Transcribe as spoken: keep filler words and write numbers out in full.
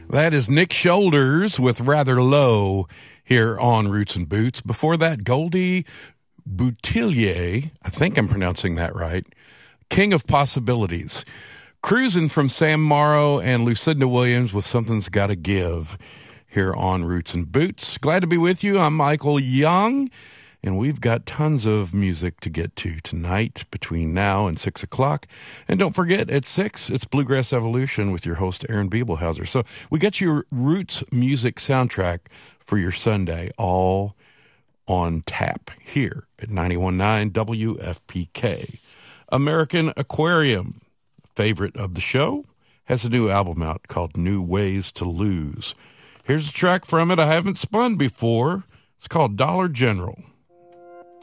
That is Nick Shoulders with Rather Low here on Roots and Boots. Before that, Goldie Boutillier, I think I'm pronouncing that right, King of Possibilities. Cruising from Sam Morrow and Lucinda Williams with Something's Gotta Give here on Roots and Boots. Glad to be with you. I'm Michael Young, and we've got tons of music to get to tonight between now and six o'clock. And don't forget, at six, it's Bluegrass Evolution with your host, Aaron Biebelhauser. So we got your Roots music soundtrack for your Sunday, all on tap here at ninety-one point nine W F P K. American Aquarium, favorite of the show, has a new album out called New Ways to Lose. Here's a track from it I haven't spun before. It's called Dollar General.